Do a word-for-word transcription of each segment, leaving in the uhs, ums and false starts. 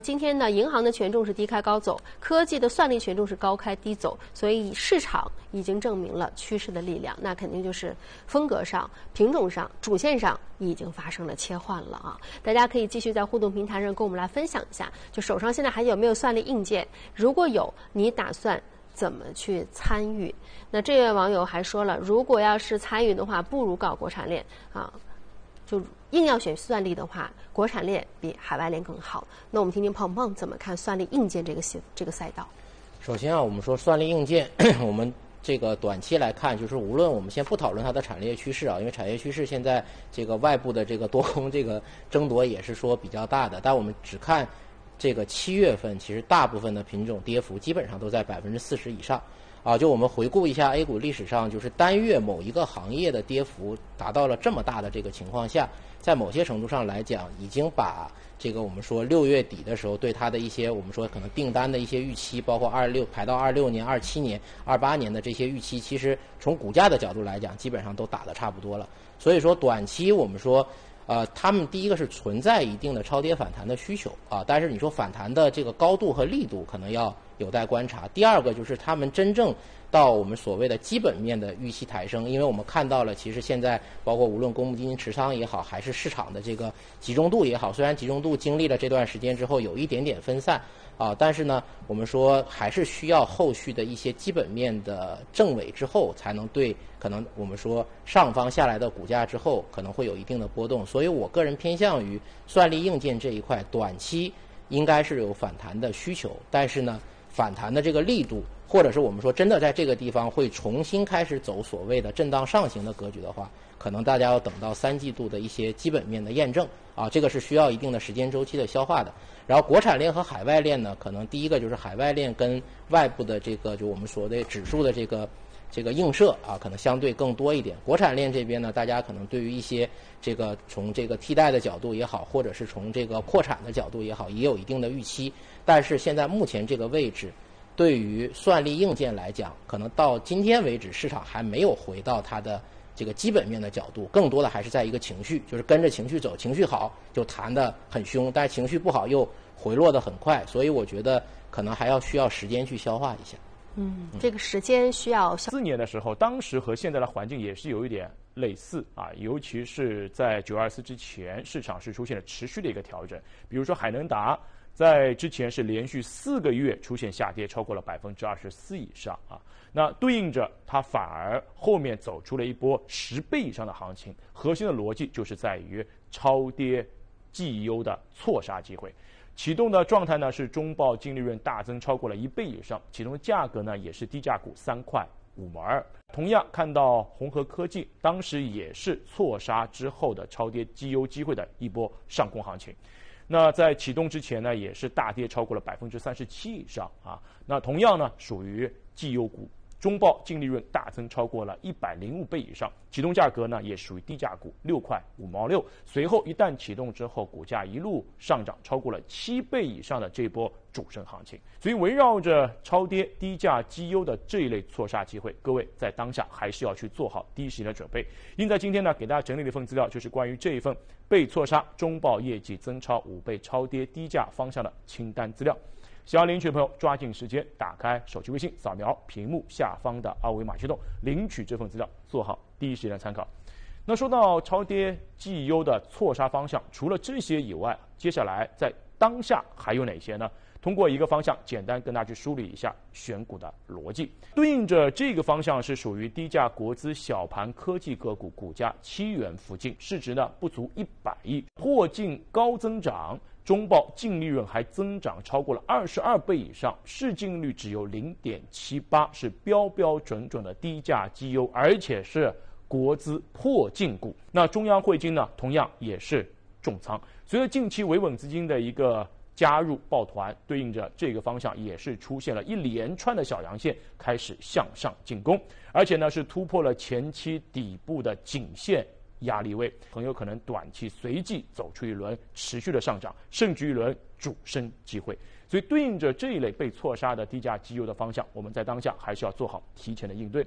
今天呢，银行的权重是低开高走，科技的算力权重是高开低走，所以市场已经证明了趋势的力量，那肯定就是风格上、品种上、主线上已经发生了切换了啊！大家可以继续在互动平台上跟我们来分享一下，就手上现在还有没有算力硬件？如果有，你打算怎么去参与？那这位网友还说了，如果要是参与的话，不如搞国产链啊。就硬要选算力的话，国产链比海外链更好。那我们听听鹏鹏怎么看算力硬件这个系这个赛道。 首先啊，我们说算力硬件，我们这个短期来看，就是无论我们先不讨论它的产业趋势啊，因为产业趋势现在这个外部的这个多空这个争夺也是说比较大的，但我们只看这个七月份，其实大部分的品种跌幅基本上都在百分之四十以上。啊，就我们回顾一下 A 股历史上，就是单月某一个行业的跌幅达到了这么大的这个情况下，在某些程度上来讲，已经把这个我们说六月底的时候对它的一些我们说可能订单的一些预期，包括二六排到二六年、二七年、二八年的这些预期，其实从股价的角度来讲，基本上都打得差不多了。所以说短期我们说。呃，他们第一个是存在一定的超跌反弹的需求啊，但是你说反弹的这个高度和力度可能要有待观察。第二个就是他们真正到我们所谓的基本面的预期抬升，因为我们看到了，其实现在包括无论公募基金持仓也好，还是市场的这个集中度也好，虽然集中度经历了这段时间之后有一点点分散啊，但是呢，我们说还是需要后续的一些基本面的正伪之后，才能对可能我们说上方下来的股价之后可能会有一定的波动。所以我个人偏向于算力硬件这一块，短期应该是有反弹的需求，但是呢，反弹的这个力度，或者是我们说真的在这个地方会重新开始走所谓的震荡上行的格局的话，可能大家要等到三季度的一些基本面的验证啊，这个是需要一定的时间周期的消化的。然后国产链和海外链呢，可能第一个就是海外链跟外部的这个就我们所谓指数的这个这个映射啊，可能相对更多一点。国产链这边呢，大家可能对于一些这个从这个替代的角度也好，或者是从这个扩产的角度也好，也有一定的预期。但是现在目前这个位置，对于算力硬件来讲，可能到今天为止，市场还没有回到它的这个基本面的角度，更多的还是在一个情绪，就是跟着情绪走，情绪好就弹得很凶，但是情绪不好又回落得很快，所以我觉得可能还要需要时间去消化一下。 嗯，这个时间需要。 四年的时候，当时和现在的环境也是有一点类似啊，尤其是在九二四之前，市场是出现了持续的一个调整。比如说海能达，在之前是连续四个月出现下跌，超过了百分之二十四以上啊。那对应着它反而后面走出了一波十倍以上的行情。核心的逻辑就是在于超跌绩优的错杀机会。启动的状态呢是中报净利润大增超过了一倍以上，启动的价格呢也是低价股三块五毛二。同样看到宏和科技，当时也是错杀之后的超跌绩优机会的一波上攻行情。那在启动之前呢，也是大跌超过了百分之三十七以上啊。那同样呢属于绩优股。中报净利润大增超过了一百零五倍以上，启动价格呢也属于低价股六块五毛六。随后一旦启动之后，股价一路上涨超过了七倍以上的这波主升行情。所以围绕着超跌低价绩优的这一类错杀机会，各位在当下还是要去做好第一时间的准备。因在今天呢，给大家整理了一份资料，就是关于这一份被错杀中报业绩增超五倍超跌低价方向的清单资料。想要领取的朋友，抓紧时间打开手机微信，扫描屏幕下方的二维码驱动领取这份资料，做好第一时间的参考。那说到超跌绩优的错杀方向，除了这些以外，接下来在当下还有哪些呢？通过一个方向简单跟大家去梳理一下选股的逻辑。对应着这个方向是属于低价国资小盘科技个股，股价七元附近，市值呢不足一百亿，破净高增长，中报净利润还增长超过了二十二倍以上，市净率只有 零点七八， 是标标准准的低价绩优，而且是国资破净股。那中央汇金呢同样也是重仓，随着近期维稳资金的一个加入抱团，对应着这个方向也是出现了一连串的小阳线开始向上进攻，而且呢是突破了前期底部的颈线压力位，很有可能短期随即走出一轮持续的上涨，甚至一轮主升机会。所以对应着这一类被错杀的低价绩优的方向，我们在当下还是要做好提前的应对。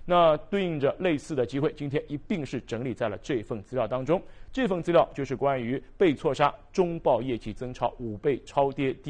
那对应着类似的机会，今天一并是整理在了这份资料当中。这份资料就是关于被错杀，中报业绩增超五倍，超跌低。